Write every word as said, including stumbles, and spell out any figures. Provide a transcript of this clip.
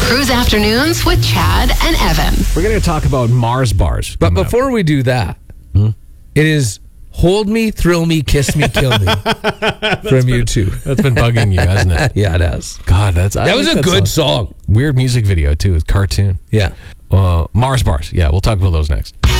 Cruise Afternoons with Chad and Evan. We're going to talk about Mars bars. But before we do that, hmm? it is Hold Me, Thrill Me, Kiss Me, Kill Me from U two. That's been bugging you, hasn't it? Yeah, it has. God, that's I that was a that good song. song. Weird music video, too. It's cartoon. Yeah. Uh, Mars bars. Yeah, we'll talk about those next.